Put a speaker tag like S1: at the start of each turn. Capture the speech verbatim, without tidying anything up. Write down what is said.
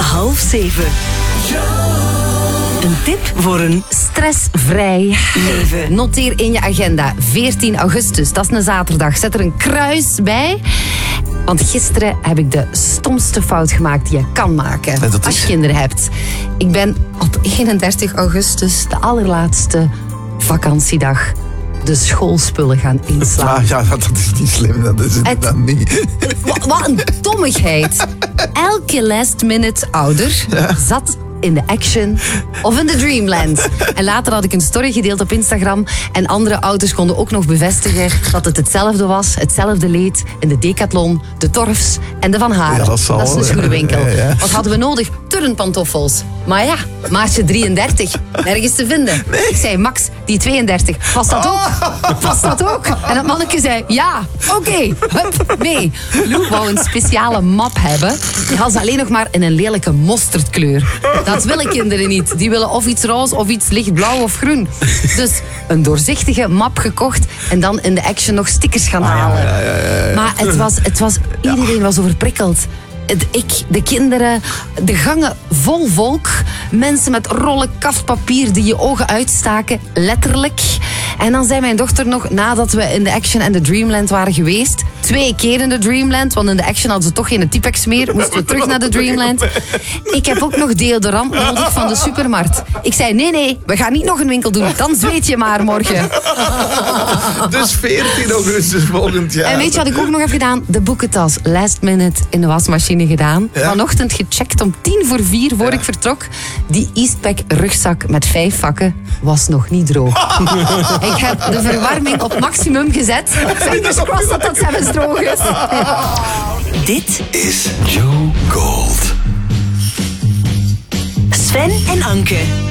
S1: half zeven. Een tip voor een stressvrij leven.
S2: Noteer in je agenda veertien augustus, dat is een zaterdag. Zet er een kruis bij. Want gisteren heb ik de stomste fout gemaakt die je kan maken
S3: En dat
S2: als
S3: is?
S2: je kinderen hebt. Ik ben op eenendertig augustus, de allerlaatste vakantiedag, de schoolspullen gaan inslaan.
S3: Ah, ja, dat is niet slim. Dat is het
S2: Het-
S3: dan niet.
S2: Wat, wat een dommigheid. Elke last minute ouder zat in de Action of in de Dreamland. En later had ik een story gedeeld op Instagram en andere ouders konden ook nog bevestigen dat het hetzelfde was, hetzelfde leed in de Decathlon, de Torfs en de Van Haren.
S3: Ja, dat zal,
S2: is een
S3: ja.
S2: schoenenwinkel.
S3: Ja, ja.
S2: Wat hadden we nodig? Turnpantoffels. Maar ja, maatje drieëndertig, nergens te vinden. Ik zei, Max, die tweeëndertig, past dat ook? Past dat ook? En dat manneke zei, ja, oké, hup, mee. Lou wou een speciale map hebben. Die had ze alleen nog maar in een lelijke mosterdkleur. Dat willen kinderen niet. Die willen of iets roze of iets lichtblauw of groen. Dus een doorzichtige map gekocht en dan in de Action nog stickers gaan halen. Maar het was, het was, iedereen was overprikkeld. Het- Ik, de kinderen, de gangen vol volk. Mensen met rollen kaftpapier die je ogen uitstaken, letterlijk. En dan zei mijn dochter nog, nadat we in de Action en de Dreamland waren geweest, twee keer in de Dreamland, want in de Action hadden ze toch geen Tipex meer, moesten we terug naar de Dreamland. Ik heb ook nog deodorant nodig van de supermarkt. Ik zei, nee, nee, we gaan niet nog een winkel doen, dan zweet je maar morgen.
S3: Dus veertien augustus volgend jaar.
S2: En weet je wat ik ook nog heb gedaan? De boekentas, last minute in de wasmachine gedaan.
S3: Ja.
S2: Vanochtend gecheckt om tien voor vier, voor ik vertrok. Die Eastpak rugzak met vijf vakken was nog niet droog. Ik heb de verwarming op maximum gezet. Fingers crossed dat dat zelfs droog is.
S1: Dit
S4: Is Joe Gold.
S1: Sven en Anke.